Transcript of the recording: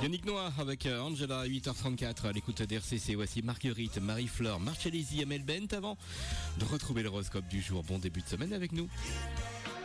Yannick Noah avec Angela à 8h34 à l'écoute d'RCC. Voici Marguerite, Marie-Fleur, Marcellesi, Amel Bent avant de retrouver l'horoscope du jour. Bon début de semaine avec nous.